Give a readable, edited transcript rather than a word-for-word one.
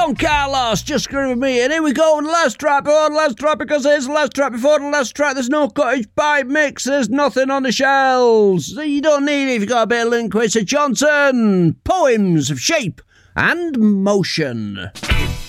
Don Carlos, just screw with me. And here we go, last track before the last track, because here's the last track before the last track. There's no cottage pie mix, there's nothing on the shelves. So you don't need it if you've got a bit of Linquist Johnson. Poems of Shape and Motion.